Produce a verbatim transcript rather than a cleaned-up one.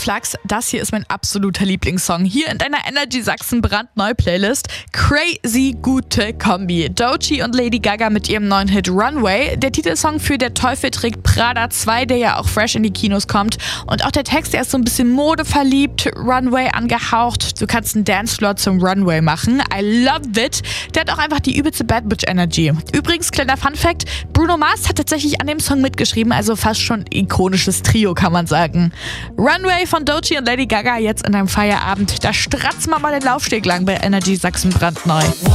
Flachs, das hier ist mein absoluter Lieblingssong. Hier in deiner Energy Sachsen brandneue Playlist. Crazy gute Kombi. Doechii und Lady Gaga mit ihrem neuen Hit Runway. Der Titelsong für Der Teufel trägt Prada zwei, der ja auch fresh in die Kinos kommt. Und auch der Text, der ist so ein bisschen modeverliebt, Runway angehaucht. Du kannst einen Dancefloor zum Runway machen. I love it. Der hat auch einfach die übelste Bad Bitch Energy. Übrigens, kleiner Funfact, Bruno Mars hat tatsächlich an dem Song mitgeschrieben, also fast schon ikonisches Trio, kann man sagen. Runway von Doechii und Lady Gaga jetzt in deinem Feierabend. Da stratzen wir mal den Laufsteg lang bei Energy Sachsen brandneu.